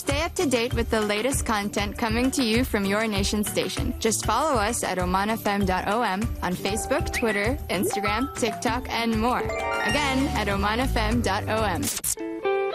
Stay up to date with the latest content coming to you from your nation station. Just follow us at omanfm.om on Facebook, Twitter, Instagram, TikTok, and more. Again, at omanfm.om.